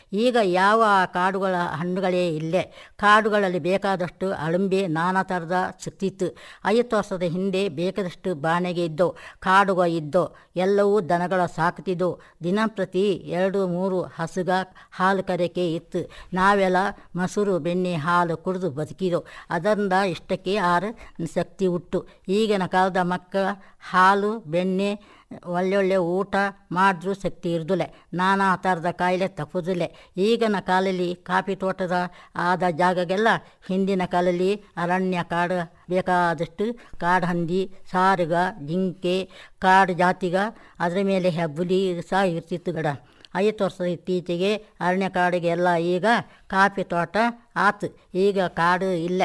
ಈಗ ಯಾವ ಕಾಡುಗಳ ಹಣ್ಣುಗಳೇ ಇಲ್ಲೇ. ಕಾಡುಗಳಲ್ಲಿ ಬೇಕಾದಷ್ಟು ಅಳಂಬೆ ನಾನಾ ಥರದ ಸಿಕ್ತಿತ್ತು. 50 ವರ್ಷದ ಹಿಂದೆ ಬೇಕಾದಷ್ಟು ಬಾಣೆಗೆ ಇದ್ದವು, ಕಾಡುಗ ಇದ್ದವು, ಎಲ್ಲವೂ ದನಗಳ ಸಾಕ್ತಿದ್ದವು. ದಿನಂಪ್ರತಿ 2-3 ಹಸುಗ ಹಾಲು ಕರೆಕೆ ಇತ್ತು. ನಾವೆಲ್ಲ ಮೊಸರು ಬೆಣ್ಣೆ ಹಾಲು ಕುಡಿದು ಬದುಕಿದೆವು. ಅದರಿಂದ ಇಷ್ಟಕ್ಕೆ ಶಕ್ತಿ ಹುಟ್ಟು. ಈಗಿನ ಕಾಲದ ಮಕ್ಕಳ ಹಾಲು ಬೆಣ್ಣೆ ಒಳ್ಳೊಳ್ಳೆ ಊಟ ಮಾಡಿದ್ರೂ ಶಕ್ತಿ ಇರ್ದಿಲ್ಲ, ನಾನಾ ಥರದ ಕಾಯಿಲೆ ತಪ್ಪೋದಿಲ್ಲ. ಈಗಿನ ಕಾಲದಲ್ಲಿ ಕಾಫಿ ತೋಟದ ಆದ ಜಾಗಗೆಲ್ಲ ಹಿಂದಿನ ಕಾಲದಲ್ಲಿ ಅರಣ್ಯ ಕಾಡು ಬೇಕಾದಷ್ಟು ಕಾಡು ಹಂದಿ, ಸಾರುಗ, ಜಿಂಕೆ, ಕಾಡು ಜಾತಿಗ, ಅದರ ಮೇಲೆ ಹೆಬ್ಬುಲಿ ಸಹ ಇರ್ತಿತ್ತು ಗಡ. 50 ವರ್ಷದ ಇತ್ತೀಚೆಗೆ ಅರಣ್ಯ ಕಾಡಿಗೆ ಎಲ್ಲ ಈಗ ಕಾಫಿ ತೋಟ ಆತು. ಈಗ ಕಾಡು ಇಲ್ಲ.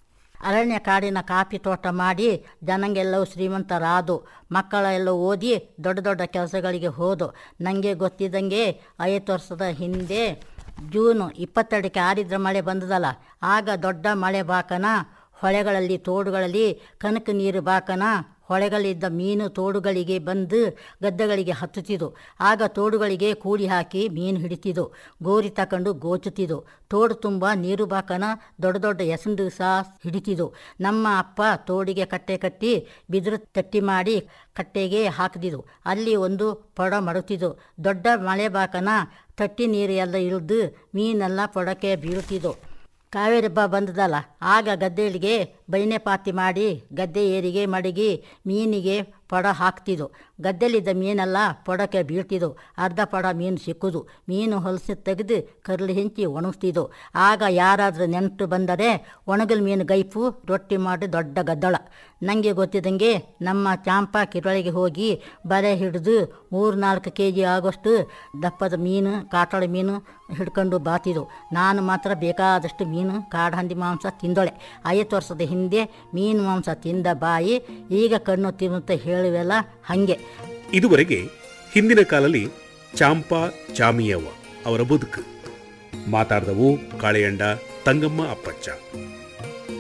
ಅರಣ್ಯ ಕಾಡಿನ ಕಾಫಿ ತೋಟ ಮಾಡಿ ಜನಂಗೆಲ್ಲವೂ ಶ್ರೀಮಂತರಾದು. ಮಕ್ಕಳೆಲ್ಲ ಓದಿ ದೊಡ್ಡ ದೊಡ್ಡ ಕೆಲಸಗಳಿಗೆ ಹೋದು. ನನಗೆ ಗೊತ್ತಿದ್ದಂಗೆ 50 ವರ್ಷದ ಹಿಂದೆ ಜೂನ್ 22ಕ್ಕೆ ಆರಿದ್ರ ಮಳೆ ಬಂದದಲ್ಲ, ಆಗ ದೊಡ್ಡ ಮಳೆ ಬಾಕನ ಹೊಳೆಗಳಲ್ಲಿ ತೋಡುಗಳಲ್ಲಿ ಕನಕ ನೀರು ಬಾಕನ ಹೊಳೆಗಳಿದ್ದ ಮೀನು ತೋಡುಗಳಿಗೆ ಬಂದು ಗದ್ದೆಗಳಿಗೆ ಹತ್ತುತ್ತಿದ್ದು. ಆಗ ತೋಡುಗಳಿಗೆ ಕೂಡಿ ಹಾಕಿ ಮೀನು ಹಿಡಿತಿದ್ದು, ಗೋರಿ ತಕೊಂಡು ಗೋಚುತ್ತಿದ್ದು. ತೋಡು ತುಂಬ ನೀರು ಬಾಕನ ದೊಡ್ಡ ದೊಡ್ಡ ಎಸಂಡು ಸಹ ಹಿಡಿತಿದ್ದು. ನಮ್ಮ ಅಪ್ಪ ತೋಡಿಗೆ ಕಟ್ಟೆ ಕಟ್ಟಿ ಬಿದಿರು ತಟ್ಟಿ ಮಾಡಿ ಕಟ್ಟೆಗೆ ಹಾಕಿದಿದ್ದು. ಅಲ್ಲಿ ಒಂದು ಪೊಡ ಮಡುತ್ತಿದ್ದು. ದೊಡ್ಡ ಮಳೆ ಬಾಕನ ತಟ್ಟಿ ನೀರು ಎಲ್ಲ ಇಳಿದು ಮೀನೆಲ್ಲ ಪೊಡಕ್ಕೆ ಬೀಳುತ್ತಿದ್ದು. ಕಾವೇರಿ ಹಬ್ಬ ಬಂದದಲ್ಲ, ಆಗ ಗದ್ದೆಗಳಿಗೆ ಬೈನೆ ಪಾತಿ ಮಾಡಿ ಗದ್ದೆ ಏರಿಗೆ ಮಡಗಿ ಮೀನಿಗೆ ಪೊಡ ಹಾಕ್ತಿದ್ದು. ಗದ್ದೆಲಿದ್ದ ಮೀನೆಲ್ಲ ಪೊಡಕ್ಕೆ ಬೀಳ್ತಿದ್ದು. ಅರ್ಧ ಪೊಡ ಮೀನು ಸಿಕ್ಕುದು. ಮೀನು ಹೊಲಸು ತೆಗೆದು ಕರ್ಲು ಹೆಂಚಿ ಒಣಗಿಸ್ತಿದ್ದು. ಆಗ ಯಾರಾದರೂ ನೆಂಟು ಬಂದರೆ ಒಣಗಲ್ ಮೀನು ಗೈಪು ರೊಟ್ಟಿ ಮಾಡಿ ದೊಡ್ಡ ಗದ್ದಳ. ನನಗೆ ಗೊತ್ತಿದ್ದಂಗೆ ನಮ್ಮ ಚಾಂಪಾ ಕಿರೊಳಗೆ ಹೋಗಿ ಬಲೆ ಹಿಡಿದು 3-4 kg ಆಗೋಷ್ಟು ದಪ್ಪದ ಮೀನು, ಕಾಟಳ ಮೀನು ಹಿಡ್ಕೊಂಡು ಬಾತಿದ್ದು. ನಾನು ಮಾತ್ರ ಬೇಕಾದಷ್ಟು ಮೀನು, ಕಾಡು ಹಂದಿ ಮಾಂಸ ತಿಂದೊಳೆ. 50 ವರ್ಷದ ಹಿಂದೆ ಮೀನು ಮಾಂಸ ತಿಂದ ಬಾಯಿ ಈಗ ಕಣ್ಣು ತಿನ್ನುತ್ತ ಹೇಳುವೆಲ್ಲ ಹಂಗೆ. ಇದುವರೆಗೆ ಹಿಂದಿನ ಕಾಲದಲ್ಲಿ ಚಾಂಪಾ ಚಾಮಿಯವ್ವ ಅವರ ಬದುಕು ಮಾತಾಡಿದವು ಕಾಳೆಯಂಡ ತಂಗಮ್ಮ ಅಪ್ಪಚ್ಚ.